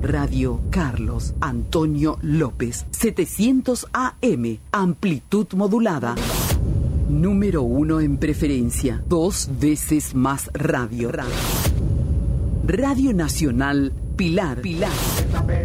Radio Carlos Antonio López, 700 AM, amplitud modulada. Número 1 en preferencia, 2 veces más radio. Radio Nacional Pilar.